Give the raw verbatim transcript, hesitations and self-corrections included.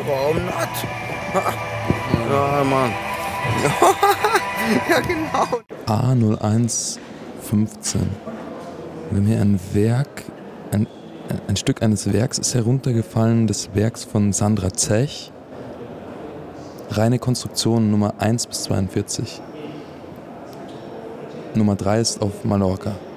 warum not? Ja, Mann. Ja, genau. A null eins fünfzehn. Wir haben hier ein Werk, ein, ein Stück eines Werks ist heruntergefallen, des Werks von Sandra Zech. Reine Konstruktion Nummer eins bis zweiundvierzig. Nummer drei ist auf Mallorca.